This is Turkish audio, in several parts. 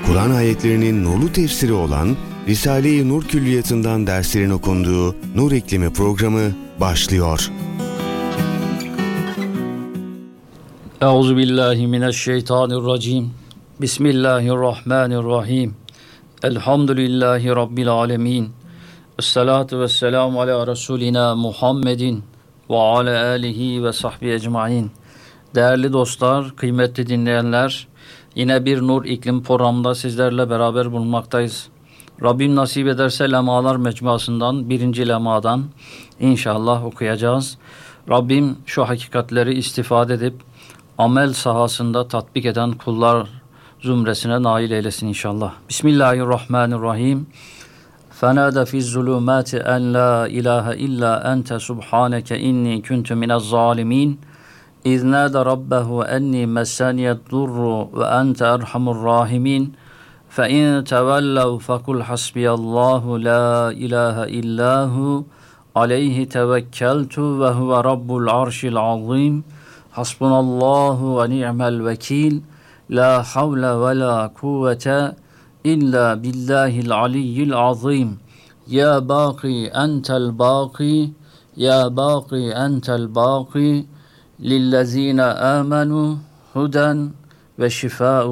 Kur'an ayetlerinin nurlu tefsiri olan Risale-i Nur Külliyatı'ndan derslerin okunduğu Nur İklimi programı başlıyor. Euzubillahimineşşeytanirracim. Bismillahirrahmanirrahim. Elhamdülillahi Rabbil alemin. Esselatu vesselamu ala Resulina Muhammedin ve ala alihi ve sahbihi ecmain. Değerli dostlar, kıymetli dinleyenler, yine bir Nur İklim programında sizlerle beraber bulunmaktayız. Rabbim nasip ederse lemalar mecmuasından birinci lemadan inşallah okuyacağız. Rabbim şu hakikatleri istifade edip amel sahasında tatbik eden kullar zümresine nail eylesin inşallah. Bismillahirrahmanirrahim. فَنَادَ فِي الظُّلُمَاتِ اَنْ لَا اِلَٰهَ اِلَّا اَنْتَ سُبْحَانَكَ اِنِّي كُنْتُ مِنَ الظَّالِمِينَ اِذْ نَادَ رَبَّهُ اَنِّي مَسَّنِيَ الضُّرُّ وَاَنْتَ اَرْحَمُ الرَّاحِمِينَ فَاِنْ تَوَلَّوْا فَقُلْ حَسْبِيَ اللّٰهُ لَا اِلَٰهَ اِلَّا هُ عَلَيْهِ تَوَكَّلْتُ وَهُوَ رَبُّ الْعَرْشِ الْعَظِيمِ حَسْبُنَ اللّٰهُ وَنِعْمَ الْوَكِيلِ لَا حَوْلَ وَلَا قُوَّةَ إلا بالله العلي العظيم يا باقي أنت الباقي يا باقي أنت الباقي للذين آمنوا هدى وشفاء.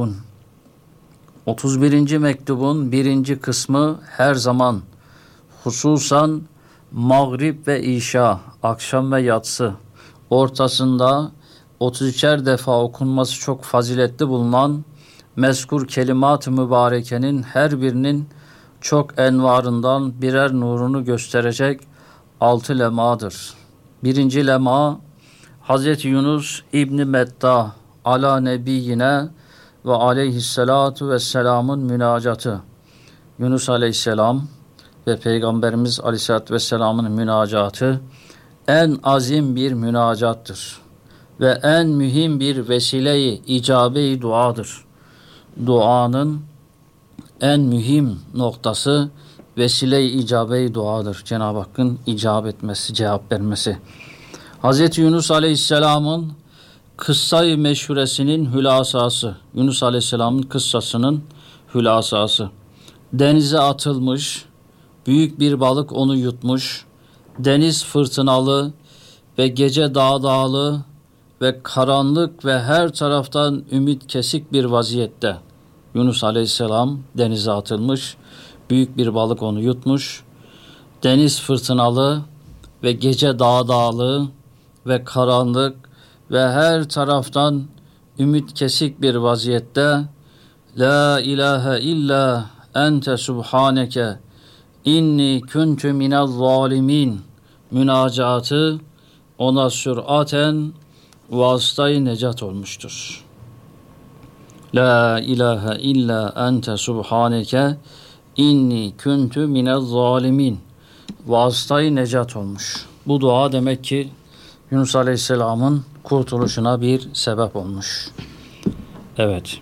31. mektubun 1. kısmı her zaman, hususan mağrib ve işa, akşam ve yatsı ortasında 33'er defa okunması çok faziletli bulunan mezkur kelimat-ı mübarekenin her birinin çok envarından birer nurunu gösterecek 6 lemadır. 1. lema, Hz. Yunus İbn-i Metta ala nebiyyine ve aleyhissalatu vesselamın münacatı. Yunus aleyhisselam ve Peygamberimiz aleyhissalatu vesselamın münacatı en azim bir münacattır ve en mühim bir vesile-i icabe-i duadır. Duanın en mühim noktası vesile-i icabe-i duadır. Cenab-ı Hakk'ın icap etmesi, cevap vermesi. Hz. Yunus Aleyhisselam'ın kıssa-i meşhuresinin hülasası, Yunus Aleyhisselam'ın kıssasının hülasası. Denize atılmış, büyük bir balık onu yutmuş, deniz fırtınalı ve gece dağdağlı ve karanlık ve her taraftan ümit kesik bir vaziyette. Yunus Aleyhisselam denize atılmış, büyük bir balık onu yutmuş, deniz fırtınalı ve gece dağdağlı ve karanlık ve her taraftan ümit kesik bir vaziyette La ilahe illa ente subhaneke inni kuntu minel zalimin münacatı ona süraten vasıtayı necat olmuştur. La ilahe illa ente subhaneke inni kuntu minel zalimin vasıtayı necat olmuş. Bu dua demek ki Yunus Aleyhisselam'ın kurtuluşuna bir sebep olmuş. Evet.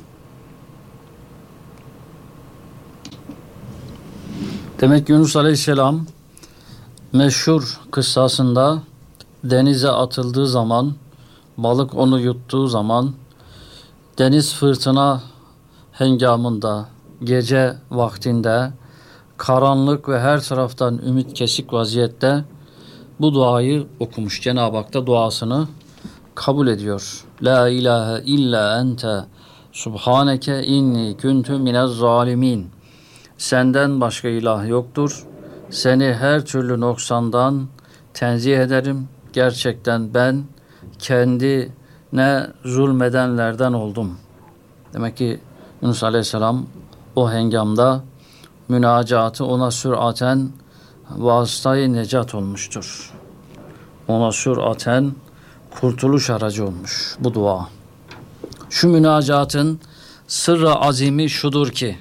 Demek Yunus Aleyhisselam meşhur kıssasında denize atıldığı zaman, balık onu yuttuğu zaman, deniz fırtına hengamında, gece vaktinde, karanlık ve her taraftan ümit kesik vaziyette bu duayı okumuş. Cenab-ı Hak da duasını kabul ediyor. La ilahe illa ente subhaneke inni kuntu minez zalimin. Senden başka ilah yoktur. Seni her türlü noksandan tenzih ederim. Gerçekten ben kendine zulmedenlerden oldum. Demek ki Yunus Aleyhisselam o hengamda münacatı ona süraten vasıtayı necat olmuştur. Ona süraten kurtuluş aracı olmuş bu dua. Şu münacatın sırrı azimi şudur ki,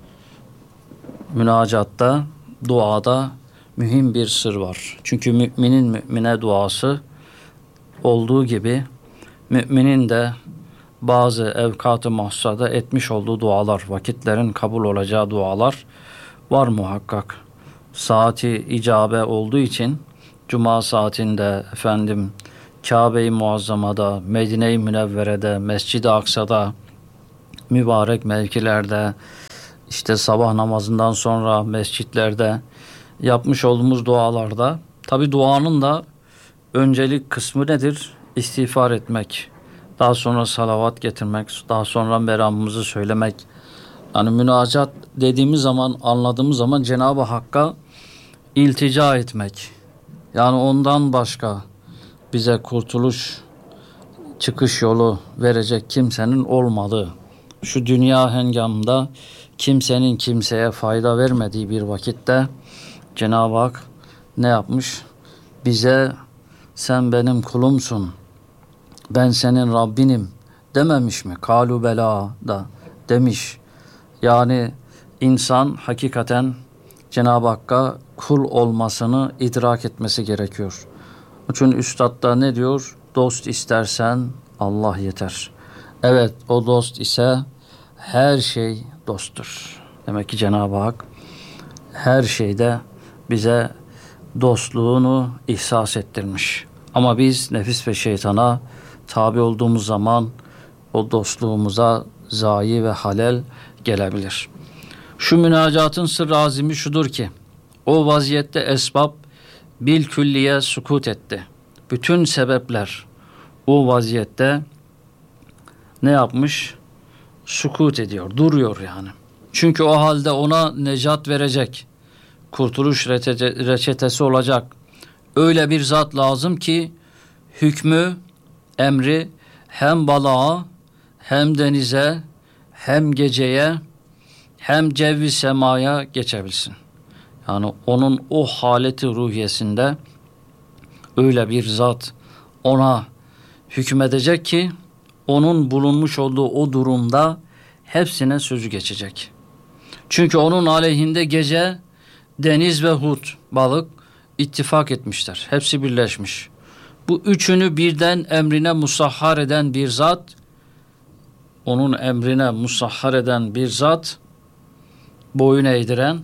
münacatta, duada mühim bir sır var. Çünkü müminin mümine duası olduğu gibi müminin de bazı evkat-ı mahsusada etmiş olduğu dualar, vakitlerin kabul olacağı dualar var muhakkak. Saati icabe olduğu için Cuma saatinde Kabe-i Muazzama'da, Medine-i Münevvere'de, Mescid-i Aksa'da, mübarek mevkilerde işte sabah namazından sonra mescitlerde yapmış olduğumuz dualarda, tabi duanın da öncelik kısmı nedir? İstiğfar etmek, daha sonra salavat getirmek, daha sonra meramımızı söylemek. Yani münacat dediğimiz zaman, anladığımız zaman Cenab-ı Hakk'a iltica etmek. Yani ondan başka bize kurtuluş, çıkış yolu verecek kimsenin olmadığı, şu dünya hengamında kimsenin kimseye fayda vermediği bir vakitte Cenab-ı Hak ne yapmış? Bize sen benim kulumsun, ben senin Rabbinim dememiş mi? Kalu bela da demiş. Yani insan hakikaten Cenab-ı Hakk'a kul olmasını idrak etmesi gerekiyor. Onun için Üstad da ne diyor? Dost istersen Allah yeter. Evet, o dost ise her şey dosttur. Demek ki Cenab-ı Hak her şeyde bize dostluğunu ihsas ettirmiş. Ama biz nefis ve şeytana tabi olduğumuz zaman o dostluğumuza zayi ve halel gelebilir. Şu münacatın sırrı azimi şudur ki, o vaziyette esbab bil külliye sukut etti. Bütün sebepler o vaziyette ne yapmış? Sukut ediyor, duruyor yani. Çünkü o halde ona necat verecek, kurtuluş reçetesi olacak öyle bir zat lazım ki hükmü, emri hem balığa, hem denize, hem geceye, hem cevvi semaya geçebilsin. Yani onun o haleti ruhiyesinde öyle bir zat ona hükmedecek ki onun bulunmuş olduğu o durumda hepsine sözü geçecek. Çünkü onun aleyhinde gece, deniz ve hut, balık ittifak etmişler. Hepsi birleşmiş. Bu üçünü birden emrine musahhar eden bir zat, onun emrine musahhar eden bir zat, boyun eğdiren,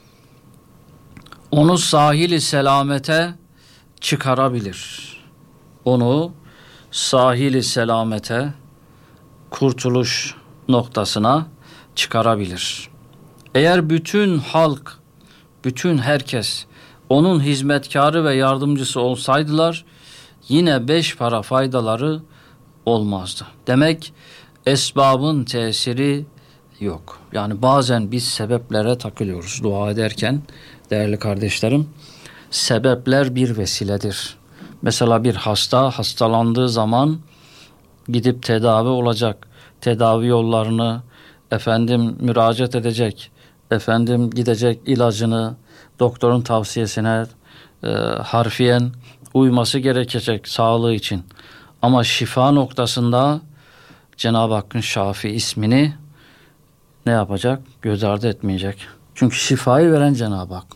onu sahil-i selamete çıkarabilir. Onu sahil-i selamete, kurtuluş noktasına çıkarabilir. Eğer bütün halk, bütün herkes onun hizmetkarı ve yardımcısı olsaydılar, yine 5 para faydaları olmazdı. Demek esbabın tesiri yok. Yani bazen biz sebeplere takılıyoruz dua ederken değerli kardeşlerim. Sebepler bir vesiledir. Mesela bir hasta hastalandığı zaman gidip tedavi olacak. Tedavi yollarını müracaat edecek. Gidecek ilacını doktorun tavsiyesine harfiyen uyması gerekecek sağlığı için. Ama şifa noktasında Cenab-ı Hakk'ın Şafi ismini ne yapacak? Göz ardı etmeyecek. Çünkü şifayı veren Cenab-ı Hak.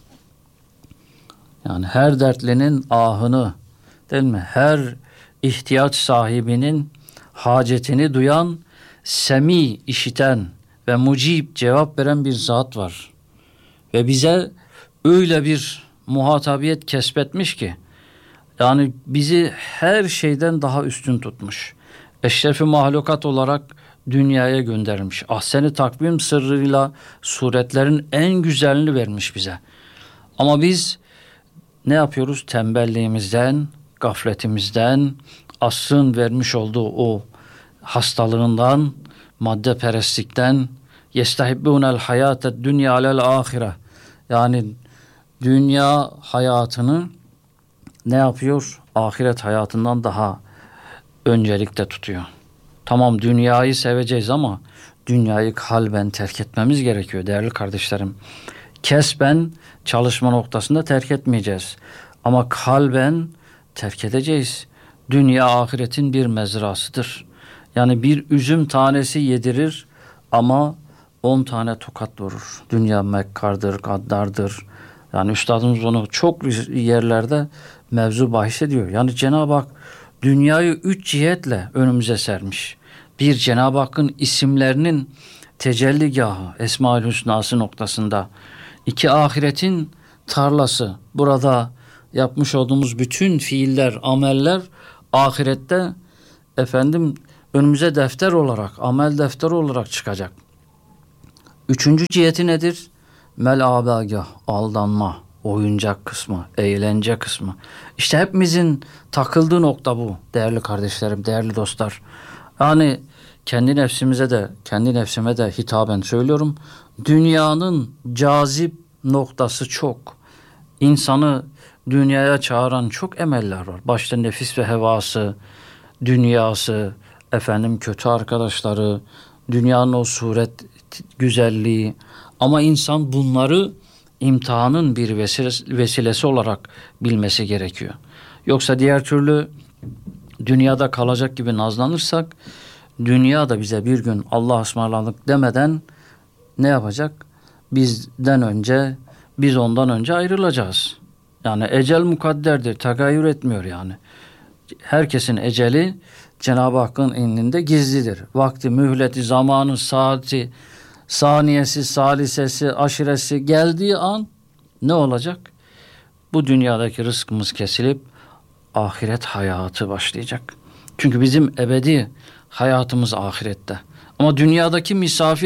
Yani her dertlinin ahını, değil mi? Her ihtiyaç sahibinin hacetini duyan, semi işiten ve mucib cevap veren bir zat var. Ve bize öyle bir muhatabiyet kesbetmiş ki, yani bizi her şeyden daha üstün tutmuş. Eşrefi mahlukat olarak dünyaya göndermiş. Ahsen-i takvim sırrıyla suretlerin en güzelini vermiş bize. Ama biz ne yapıyoruz? Tembelliğimizden, gafletimizden, asrın vermiş olduğu o hastalığından, maddeperestlikten, yestahibbûnel hayâted dünya alel âhire. Yani dünya hayatını ne yapıyor? Ahiret hayatından daha öncelikte tutuyor. Tamam, dünyayı seveceğiz ama dünyayı kalben terk etmemiz gerekiyor değerli kardeşlerim. Kesben çalışma noktasında terk etmeyeceğiz. Ama kalben terk edeceğiz. Dünya ahiretin bir mezrasıdır. Yani bir üzüm tanesi yedirir ama 10 tane tokat vurur. Dünya mekkardır, gaddardır. Yani üstadımız onu çok yerlerde mevzu bahis ediyor. Yani Cenab-ı Hak dünyayı 3 cihetle önümüze sermiş. Bir, Cenab-ı Hakk'ın isimlerinin tecelligahı, Esma-ül Hüsna'sı noktasında. 2, ahiretin tarlası. Burada yapmış olduğumuz bütün fiiller, ameller ahirette önümüze defter olarak, amel defteri olarak çıkacak. Üçüncü ciheti nedir? Melabagah, aldanma, oyuncak kısmı, eğlence kısmı. İşte hepimizin takıldığı nokta bu değerli kardeşlerim, değerli dostlar. Yani kendi nefsime de hitaben söylüyorum. Dünyanın cazip noktası çok. İnsanı dünyaya çağıran çok emeller var. Başta nefis ve hevası, dünyası, kötü arkadaşları, dünyanın o suret güzelliği. Ama insan bunları imtihanın bir vesilesi olarak bilmesi gerekiyor. Yoksa diğer türlü dünyada kalacak gibi nazlanırsak, dünya da bize bir gün Allah'a ısmarladık demeden ne yapacak? Biz ondan önce ayrılacağız. Yani ecel mukadderdir, tagayyür etmiyor yani. Herkesin eceli Cenab-ı Hakk'ın indinde gizlidir. Vakti, mühleti, zamanı, saati, saniyesi, salisesi, aşiresi geldiği an ne olacak? Bu dünyadaki rızkımız kesilip ahiret hayatı başlayacak. Çünkü bizim ebedi hayatımız ahirette. Ama dünyadaki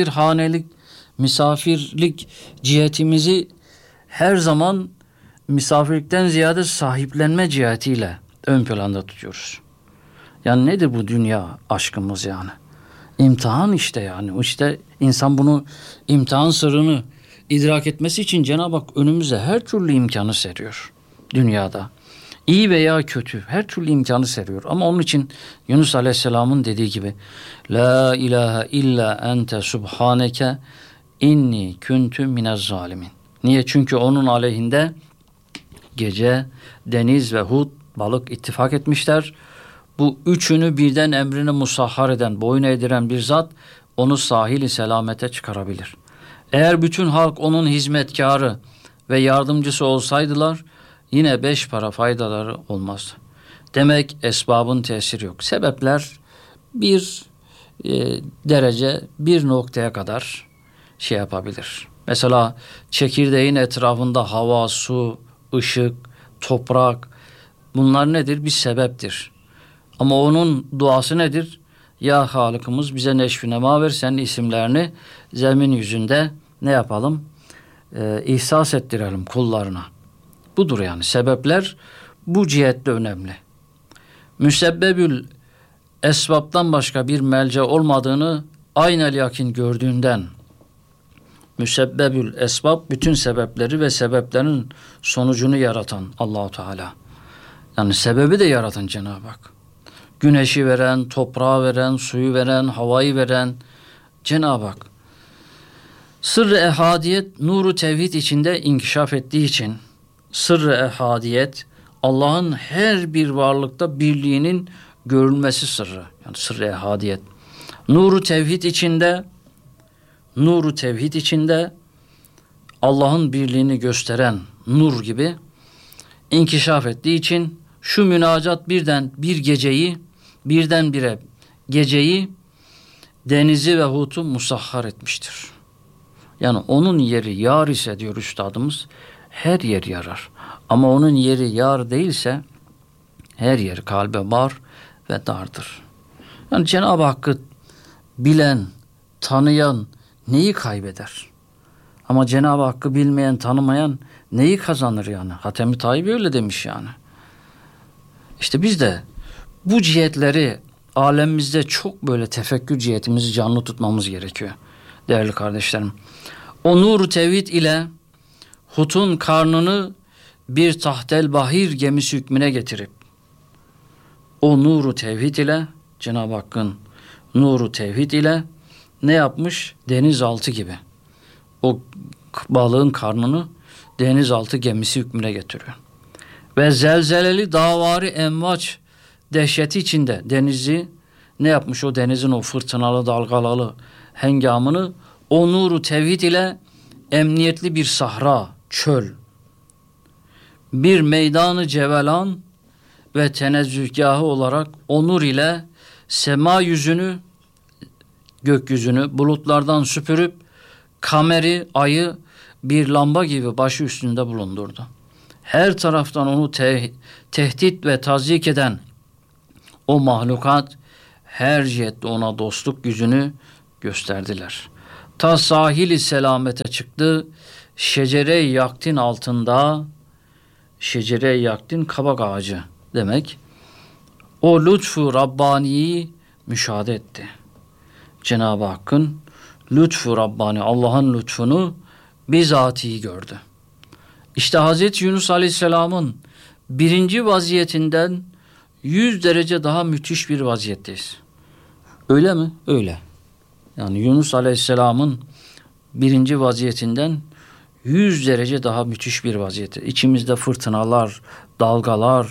misafirlik cihetimizi her zaman misafirlikten ziyade sahiplenme cihetiyle ön planda tutuyoruz. Yani nedir bu dünya aşkımız yani? İmtihan işte yani. İşte insan bunu, imtihan sırrını idrak etmesi için Cenab-ı Hak önümüze her türlü imkanı seriyor dünyada. İyi veya kötü her türlü imkanı seriyor. Ama onun için Yunus Aleyhisselam'ın dediği gibi La ilahe illa ente subhaneke inni kuntu minez zalimin. Niye? Çünkü onun aleyhinde gece, deniz ve hut, balık ittifak etmişler. Bu üçünü birden emrine musahhar eden, boyun eğdiren bir zat onu sahili selamete çıkarabilir. Eğer bütün halk onun hizmetkarı ve yardımcısı olsaydılar yine 5 para faydaları olmazdı. Demek esbabın tesiri yok. Sebepler bir derece, bir noktaya kadar şey yapabilir. Mesela çekirdeğin etrafında hava, su, ışık, toprak, bunlar nedir? Bir sebeptir. Ama onun duası nedir? Ya Halık'ımız bize neşvi nema ver, senin isimlerini zemin yüzünde ne yapalım? İhsas ettirelim kullarına. Budur yani. Sebepler bu cihette önemli. Müsebbebül esbaptan başka bir melce olmadığını aynel yakin gördüğünden, müsebbebül esbab bütün sebepleri ve sebeplerin sonucunu yaratan Allah-u Teala. Yani sebebi de yaratan Cenab-ı Hak. Güneşi veren, toprağı veren, suyu veren, havayı veren Cenab-ı Hak. Sırrı ehadiyet nuru tevhid içinde inkişaf ettiği için sırrı ehadiyet Allah'ın her bir varlıkta birliğinin görülmesi sırrı. Yani sırrı ehadiyet. Nuru tevhid içinde Allah'ın birliğini gösteren nur gibi inkişaf ettiği için şu münacat birdenbire geceyi, denizi ve hutu musahhar etmiştir. Yani onun yeri yar ise diyor üstadımız, her yer yarar. Ama onun yeri yar değilse her yer kalbe bar ve dardır. Yani Cenab-ı Hakk'ı bilen, tanıyan neyi kaybeder? Ama Cenab-ı Hakk'ı bilmeyen, tanımayan neyi kazanır yani? Hatem-i Tayyip öyle demiş yani. İşte biz de bu cihetleri alemimizde çok böyle tefekkür cihetimizi canlı tutmamız gerekiyor değerli kardeşlerim. O nur tevhid ile hutun karnını bir tahtel bahir gemisi hükmüne getirip o nuru tevhid ile Cenab-ı Hakk'ın nuru tevhid ile ne yapmış? Denizaltı gibi. O balığın karnını denizaltı gemisi hükmüne getiriyor. Ve zelzeleli davari emvaç dehşeti içinde denizi ne yapmış? O denizin o fırtınalı dalgalı hengamını o nuru tevhid ile emniyetli bir sahra, çöl, bir meydanı cevelan ve tenezzühgahı olarak o nur ile sema yüzünü, gökyüzünü bulutlardan süpürüp kameri, ayı bir lamba gibi başı üstünde bulundurdu. Her taraftan onu tehdit ve tazyik eden o mahlukat her cihette ona dostluk yüzünü gösterdiler. Ta sahili selamete çıktı. Şecere-i yaktin altında, şecere-i yaktin kabak ağacı demek. O lütfu Rabbani'yi müşahede etti. Cenab-ı Hakk'ın lütfu Rabbani, Allah'ın lütfunu bizatihi gördü. İşte Hazreti Yunus Aleyhisselam'ın birinci vaziyetinden 100 derece daha müthiş bir vaziyetteyiz. Öyle mi? Öyle. Yani Yunus Aleyhisselam'ın birinci vaziyetinden 100 derece daha müthiş bir vaziyette. İçimizde fırtınalar, dalgalar,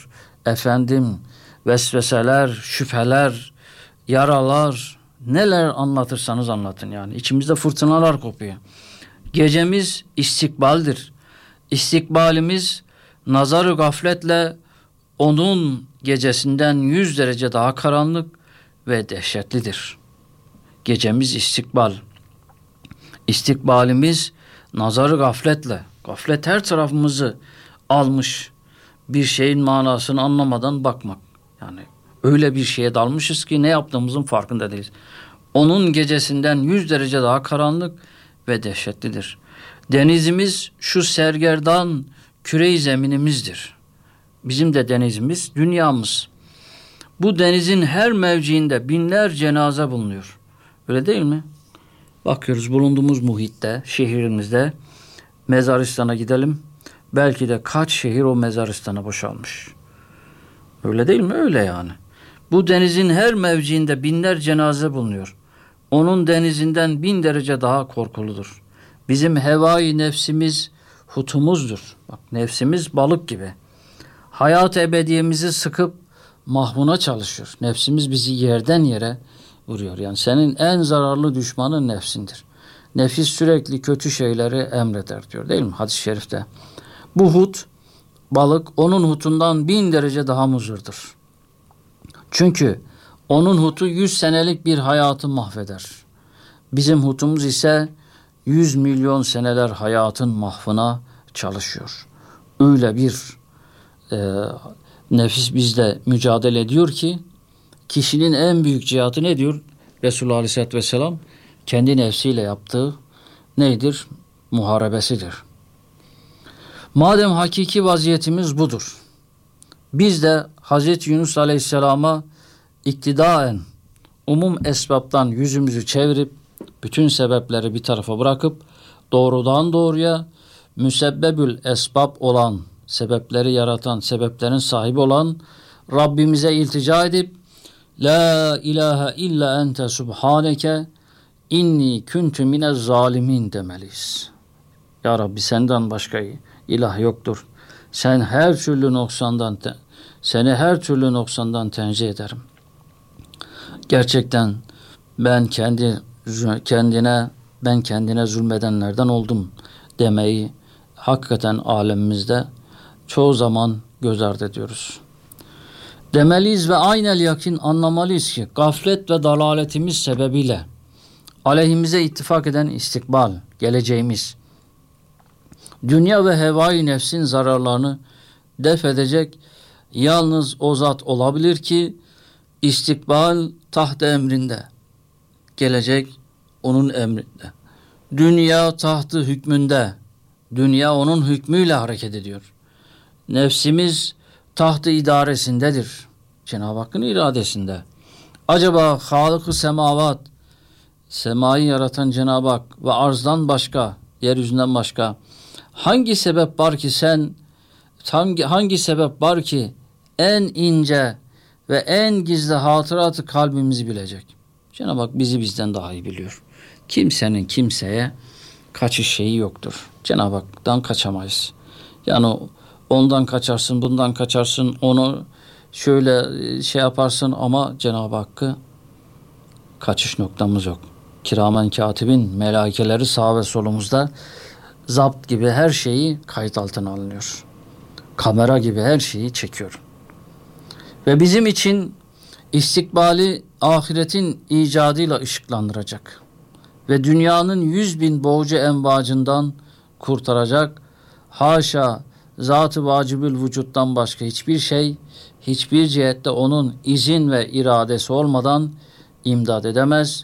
vesveseler, şüpheler, yaralar, neler anlatırsanız anlatın yani. İçimizde fırtınalar kopuyor. Gecemiz istikbaldir. İstikbalimiz nazar-ı gafletle onun gecesinden 100 derece daha karanlık ve dehşetlidir. Gecemiz istikbal. İstikbalimiz nazar-ı gafletle. Gaflet her tarafımızı almış. Bir şeyin manasını anlamadan bakmak. Yani öyle bir şeye dalmışız ki ne yaptığımızın farkında değiliz. Onun gecesinden 100 derece daha karanlık ve dehşetlidir. Denizimiz şu sergerdan küre-i zeminimizdir. Bizim de denizimiz dünyamız. Bu denizin her mevciinde binler cenaze bulunuyor. Öyle değil mi? Bakıyoruz bulunduğumuz muhitte, şehrimizde mezaristan'a gidelim. Belki de kaç şehir o mezaristana boşalmış. Öyle değil mi? Öyle yani. Bu denizin her mevciinde binler cenaze bulunuyor. Onun denizinden 1000 derece daha korkuludur. Bizim hevai nefsimiz hutumuzdur. Bak, nefsimiz balık gibi. Hayat ebediyemizi sıkıp mahvuna çalışıyor. Nefsimiz bizi yerden yere vuruyor. Yani senin en zararlı düşmanın nefsindir. Nefis sürekli kötü şeyleri emreder diyor değil mi hadis-i şerifte? Bu hut, balık onun hutundan 1000 derece daha muzurdur. Çünkü onun hutu 100 senelik bir hayatı mahveder. Bizim hutumuz ise 100 milyon seneler hayatın mahvına çalışıyor. Öyle bir nefis bizle mücadele ediyor ki kişinin en büyük cihatı ne diyor? Resulullah Aleyhisselatü Vesselam kendi nefsiyle yaptığı nedir? Muharebesidir. Madem hakiki vaziyetimiz budur, biz de Hazreti Yunus Aleyhisselam'a iktidaen umum esbaptan yüzümüzü çevirip bütün sebepleri bir tarafa bırakıp doğrudan doğruya müsebbebül esbab olan, sebepleri yaratan, sebeplerin sahibi olan Rabbimize iltica edip La ilahe illa ente subhaneke inni kuntu minez zalimin demeliyiz. Ya Rabbi senden başka ilah yoktur. Seni her türlü noksandan tenzih ederim. Gerçekten ben kendine zulmedenlerden oldum demeyi hakikaten alemimizde çoğu zaman göz ardı ediyoruz. Demeliyiz ve aynel yakin anlamalıyız ki gaflet ve dalaletimiz sebebiyle aleyhimize ittifak eden istikbal, geleceğimiz, dünya ve hevai nefsin zararlarını def edecek yalnız o zat olabilir ki istikbal taht emrinde, gelecek onun emrinde. Dünya tahtı hükmünde, dünya onun hükmüyle hareket ediyor. Nefsimiz tahtı idaresindedir. Cenab-ı Hakk'ın iradesinde. Acaba Halık-ı Semavat, semayı yaratan Cenab-ı Hak ve arzdan başka, yeryüzünden başka hangi sebep var ki en ince ve en gizli hatıratı kalbimizi bilecek? Cenab-ı Hak bizi bizden daha iyi biliyor. Kimsenin kimseye kaçış şeyi yoktur. Cenab-ı Hak'tan kaçamayız. Yani ondan kaçarsın, bundan kaçarsın, onu şöyle şey yaparsın ama Cenab-ı Hakk'ı kaçış noktamız yok. Kiramen katibin melaikeleri sağ ve solumuzda zapt gibi her şeyi kayıt altına alınıyor. Kamera gibi her şeyi çekiyor. Ve bizim için istikbali ahiretin icadıyla ışıklandıracak. Ve dünyanın 100.000 boğucu envacından kurtaracak. Haşa zat-ı vacibül vücuttan başka hiçbir şey, hiçbir cihette onun izin ve iradesi olmadan imdad edemez.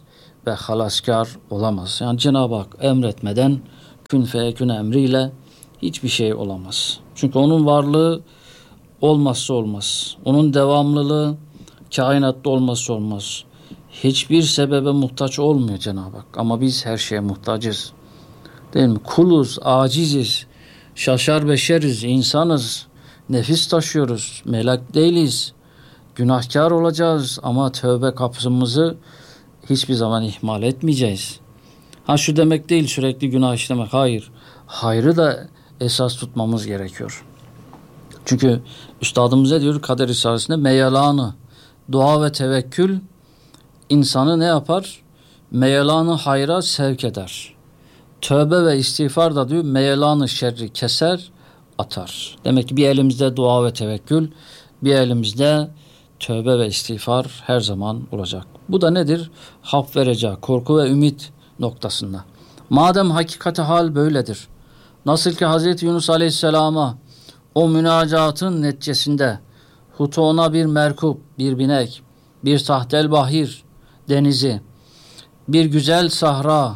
ve halaskar olamaz. Yani Cenab-ı Hak emretmeden kün feyekün emriyle hiçbir şey olamaz. Çünkü onun varlığı olmazsa olmaz. Onun devamlılığı kainatta olmazsa olmaz. Hiçbir sebebe muhtaç olmuyor Cenab-ı Hak. Ama biz her şeye muhtacız. Değil mi? Kuluz, aciziz, şaşar beşeriz, insanız, nefis taşıyoruz, melek değiliz. Günahkar olacağız ama tövbe kapımızı hiçbir zaman ihmal etmeyeceğiz. Ha şu demek değil sürekli günah işlemek. Hayır. Hayrı da esas tutmamız gerekiyor. Çünkü üstadımız ne diyor Kader Risalesi'nde? Meyelanı, dua ve tevekkül insanı ne yapar? Meyelanı hayra sevk eder. Tövbe ve istiğfar da diyor meyelanı şerri keser, atar. Demek ki bir elimizde dua ve tevekkül, bir elimizde tövbe ve istiğfar her zaman olacak. Bu da nedir? Haf ve reca, korku ve ümit noktasında. Madem hakikati hal böyledir. Nasıl ki Hazreti Yunus Aleyhisselam'a o münacatın neticesinde hutuna bir merkup, bir binek, bir tahtel bahir denizi, bir güzel sahra,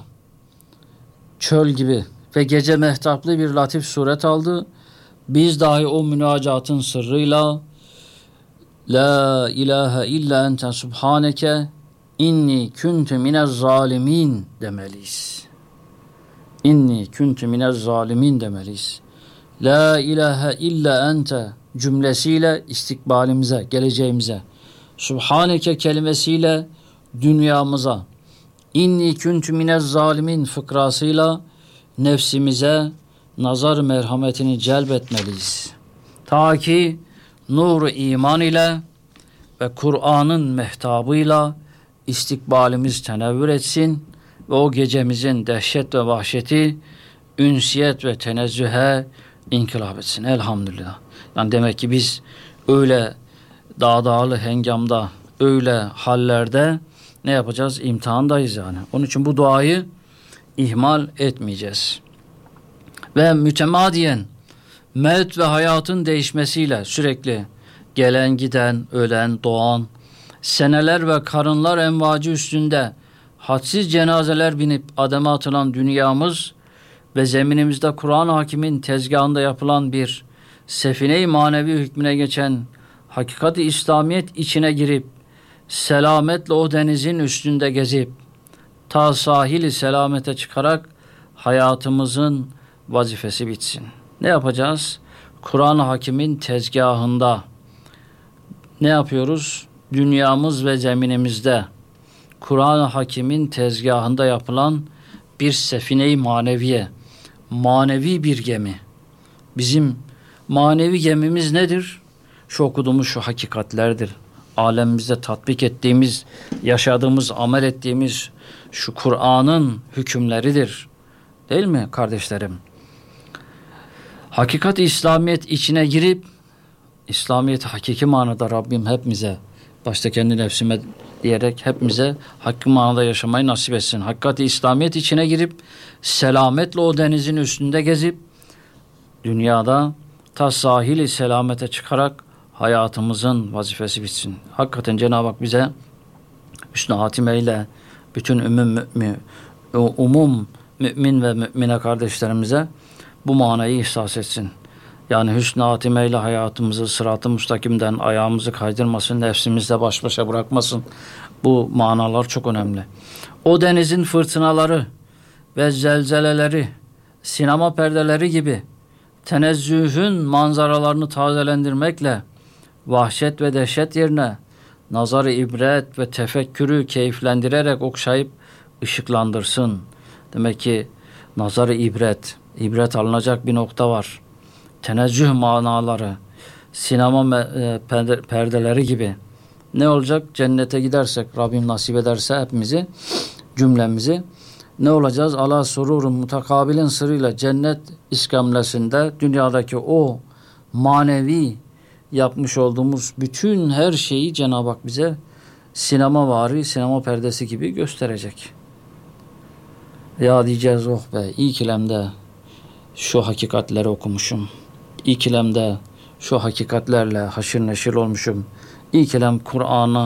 çöl gibi ve gece mehtaplı bir latif suret aldı. Biz dahi o münacatın sırrıyla La ilahe illa ente subhaneke inni kuntu minez zalimin demeliyiz. İnni kuntu minez zalimin demeliyiz. La ilahe illa ente cümlesiyle istikbalimize, geleceğimize, subhaneke kelimesiyle dünyamıza, inni kuntu minez zalimin fıkrasıyla nefsimize nazar merhametini celbetmeliyiz. Ta ki nur-u iman ile ve Kur'an'ın mehtabıyla istikbalimiz tenevvür etsin ve o gecemizin dehşet ve vahşeti ünsiyet ve tenezzühe inkılap etsin. Elhamdülillah. Yani demek ki biz öyle dağdağlı hengamda, öyle hallerde ne yapacağız? İmtihandayız yani. Onun için bu duayı ihmal etmeyeceğiz. Ve mütemadiyen mevt ve hayatın değişmesiyle sürekli gelen giden, ölen, doğan, seneler ve karınlar envacı üstünde hadsiz cenazeler binip ademe atılan dünyamız ve zeminimizde Kur'an-ı Hakim'in tezgahında yapılan bir sefine-i manevi hükmüne geçen hakikat-i İslamiyet içine girip selametle o denizin üstünde gezip ta sahili selamete çıkarak hayatımızın vazifesi bitsin. Ne yapacağız? Kur'an-ı Hakim'in tezgahında ne yapıyoruz? Dünyamız ve zeminimizde Kur'an-ı Hakim'in tezgahında yapılan bir sefine-i maneviye, manevi bir gemi. Bizim manevi gemimiz nedir? Şu okuduğumuz şu hakikatlerdir. Alemimizde tatbik ettiğimiz, yaşadığımız, amel ettiğimiz şu Kur'an'ın hükümleridir. Değil mi kardeşlerim? Hakikat-i İslamiyet içine girip, İslamiyet'i hakiki manada Rabbim hepimize, başta kendi nefsime diyerek hepimize hakiki manada yaşamayı nasip etsin. Hakikat-i İslamiyet içine girip, selametle o denizin üstünde gezip, dünyada ta sahili selamete çıkarak hayatımızın vazifesi bitsin. Hakikaten Cenab-ı Hak bize hüsnü hatimeyle bütün umum mümin ve mümine kardeşlerimize bu manayı ihsas etsin. Yani hüsnü hatimeyle hayatımızı sırat-ı müstakimden ayağımızı kaydırmasın, nefsimizle baş başa bırakmasın. Bu manalar çok önemli. O denizin fırtınaları ve zelzeleleri, sinema perdeleri gibi tenezzühün manzaralarını tazelendirmekle vahşet ve dehşet yerine nazarı ibret ve tefekkürü keyiflendirerek okşayıp ışıklandırsın. Demek ki nazarı ibret alınacak bir nokta var. Tenezzüh manaları, sinema perdeleri gibi. Ne olacak? Cennete gidersek, Rabbim nasip ederse hepimizi, cümlemizi, ne olacağız? Allah sururun mutakabilin sırrıyla cennet iskamlesinde dünyadaki o manevi yapmış olduğumuz bütün her şeyi Cenab-ı Hak bize sinema perdesi gibi gösterecek. Ya diyeceğiz oh be, ikilemde şu hakikatleri okumuşum. İkilemde şu hakikatlerle haşır neşir olmuşum. İkilem Kur'an'a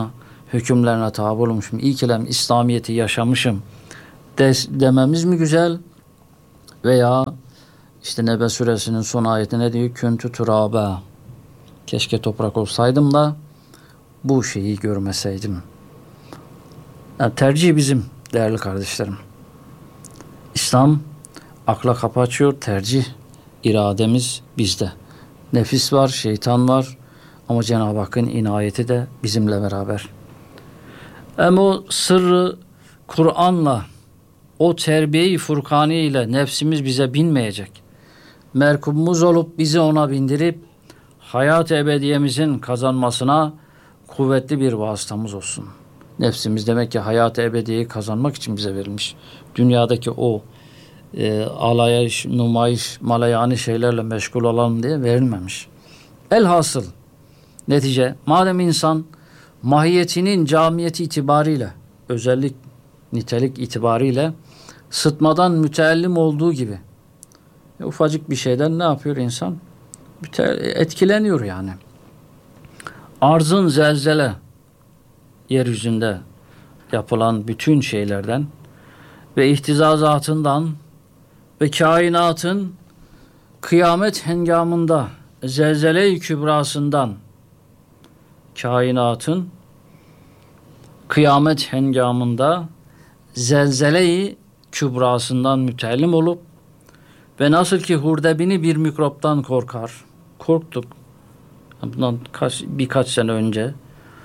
hükümlerine tabi olmuşum, ilkelem İslamiyet'i yaşamışım dememiz mi güzel? Veya işte Nebe suresinin son ayeti ne diyor? Küntü turabe. Keşke toprak olsaydım da bu şeyi görmeseydim. Yani tercih bizim değerli kardeşlerim. İslam akla kapı açıyor, tercih, irademiz bizde. Nefis var, şeytan var ama Cenab-ı Hakk'ın inayeti de bizimle beraber. Ama o sırrı Kur'an'la, o terbiye-i Furkani ile nefsimiz bize binmeyecek. Merkubumuz olup bizi ona bindirip hayat-ı ebediyemizin kazanmasına kuvvetli bir vasıtamız olsun. Nefsimiz demek ki hayat-ı ebediyeyi kazanmak için bize verilmiş. Dünyadaki o alayış, numayiş, malayani şeylerle meşgul olalım diye verilmemiş. Elhasıl netice, madem insan mahiyetinin camiyeti itibariyle, özellik, nitelik itibariyle sıtmadan müteellim olduğu gibi ufacık bir şeyden ne yapıyor insan? Etkileniyor yani. Arzın zelzele, yeryüzünde yapılan bütün şeylerden ve ihtizazatından ve kainatın kıyamet hengamında zelzele-i kübrasından, kainatın kıyamet hengamında zelzele-i kübrasından mütellim olup ve nasıl ki hurdebini bir mikroptan korktuk. Bundan birkaç sene önce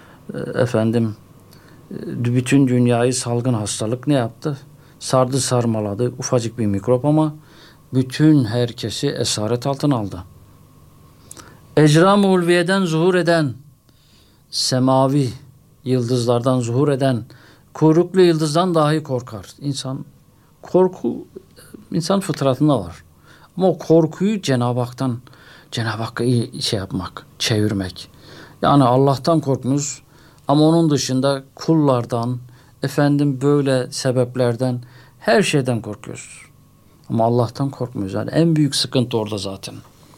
bütün dünyayı salgın hastalık ne yaptı? Sardı sarmaladı. Ufacık bir mikrop ama bütün herkesi esaret altına aldı. Ecram-ı ulviyeden zuhur eden, semavi yıldızlardan zuhur eden kuyruklu yıldızdan dahi korkar. Korku insan fıtratında var. Ama o korkuyu Cenab-ı Hakk'a iyi çevirmek. Yani Allah'tan korkmuyoruz ama onun dışında kullardan, böyle sebeplerden, her şeyden korkuyoruz. Ama Allah'tan korkmuyoruz. Yani en büyük sıkıntı orada zaten.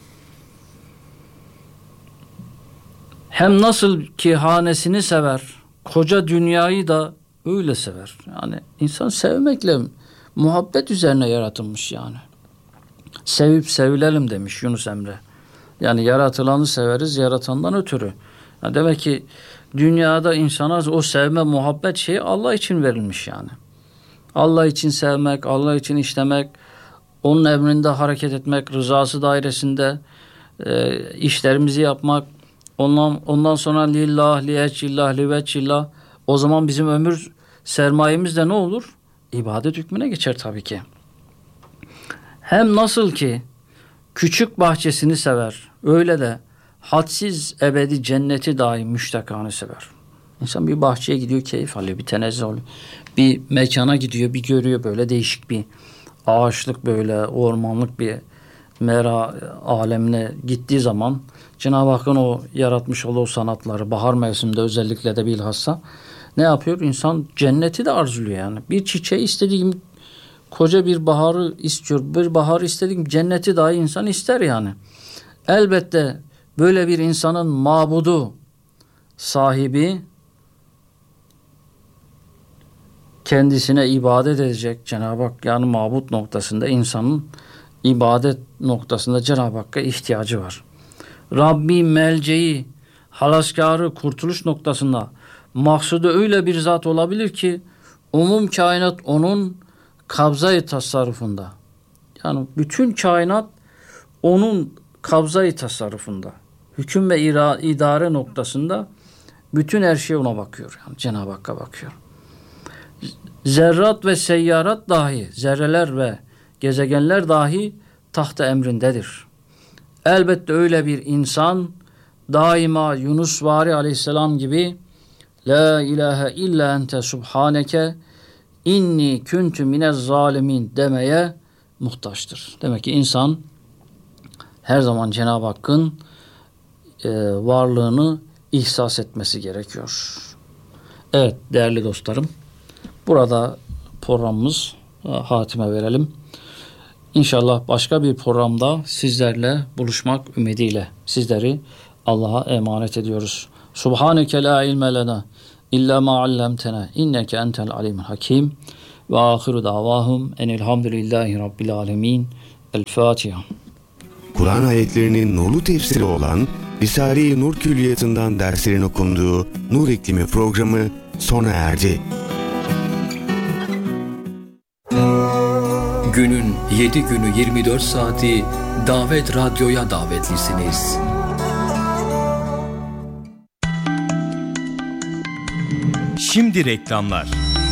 Hem nasıl ki hanesini sever, koca dünyayı da öyle sever. Yani insan sevmekle, muhabbet üzerine yaratılmış yani. Sevip sevilelim demiş Yunus Emre. Yani yaratılanı severiz yaratandan ötürü. Yani demek ki dünyada insana o sevme, muhabbet şeyi Allah için verilmiş yani. Allah için sevmek, Allah için işlemek, onun emrinde hareket etmek, rızası dairesinde işlerimizi yapmak, ondan sonra lillah, liyeccillah, liveccillah. O zaman bizim ömür sermayemiz de ne olur? İbadet hükmüne geçer tabii ki. Hem nasıl ki küçük bahçesini sever, öyle de hadsiz ebedi cenneti dahi müştakanı sever. İnsan bir bahçeye gidiyor, keyif alıyor, bir tenezzül oluyor. Bir mekana gidiyor, bir görüyor böyle değişik bir ağaçlık, böyle ormanlık bir mera alemine gittiği zaman Cenab-ı Hakk'ın o yaratmış olduğu sanatları, bahar mevsiminde özellikle de bilhassa ne yapıyor? İnsan cenneti de arzuluyor yani. Bir çiçeği istediğim, koca bir baharı istiyor. Bir baharı istediğim cenneti dahi insan ister yani. Elbette böyle bir insanın mabudu, sahibi, kendisine ibadet edecek Cenab-ı Hak, yani mabut noktasında, insanın ibadet noktasında Cenab-ı Hakk'a ihtiyacı var. Rabbi melceği, halaskarı, kurtuluş noktasında maksudu öyle bir zat olabilir ki umum kainat onun kabza-i tasarrufunda. Yani bütün kainat onun kabza-i tasarrufunda. Hüküm ve idare noktasında bütün her şey ona bakıyor. Yani Cenab-ı Hakk'a bakıyor. Zerrat ve seyyarat dahi, zerreler ve gezegenler dahi tahta emrindedir. Elbette öyle bir insan daima Yunus Vari aleyhisselam gibi La ilahe illa ente subhaneke inni kuntu minez zalimin demeye muhtaçtır. Demek ki insan her zaman Cenab-ı Hakk'ın varlığını ihsas etmesi gerekiyor. Evet değerli dostlarım, burada programımız hatime verelim. İnşallah başka bir programda sizlerle buluşmak ümidiyle sizleri Allah'a emanet ediyoruz. Subhaneke la ilme lena إلا ما علمتنا إنك أنت العليم الحكيم وآخر دعواهم أن الحمد لله رب العالمين. El-Fatiha. Kur'an ayetlerinin nurlu tefsiri olan Risale-i Nur Külliyatı'ndan derslerin okunduğu Nur İklimi programı sona erdi. Günün 7 günü 24 saati Davet Radyo'ya davetlisiniz. Şimdi reklamlar.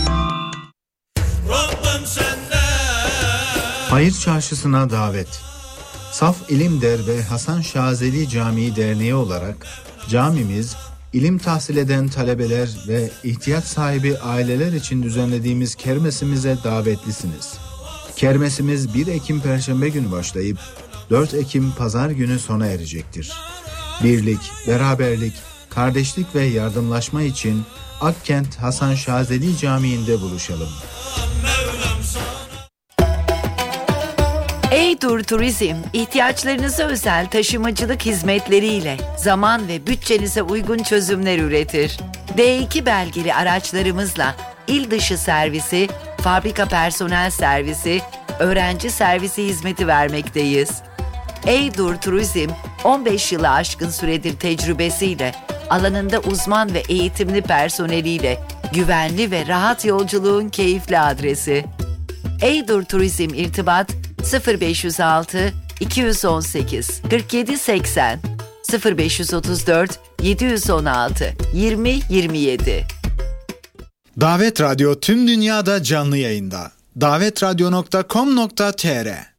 Hayır Çarşısı'na davet. Saf İlimder ve Hasan Şazeli Camii Derneği olarak camimiz, ilim tahsil eden talebeler ve ihtiyaç sahibi aileler için düzenlediğimiz kermesimize davetlisiniz. Kermesimiz 1 Ekim Perşembe günü başlayıp 4 Ekim Pazar günü sona erecektir. Birlik, beraberlik, kardeşlik ve yardımlaşma için Akkent Hasan Şazeli Camii'nde buluşalım. Eydur Turizm, ihtiyaçlarınıza özel taşımacılık hizmetleriyle zaman ve bütçenize uygun çözümler üretir. D2 belgeli araçlarımızla il dışı servisi, fabrika personel servisi, öğrenci servisi hizmeti vermekteyiz. Eydur Turizm, 15 yılı aşkın süredir tecrübesiyle, alanında uzman ve eğitimli personeliyle güvenli ve rahat yolculuğun keyifli adresi. Eydur Turizm irtibat 0506 218 47 80 0534 716 20 27. Davet Radyo tüm dünyada canlı yayında. davetradyo.com.tr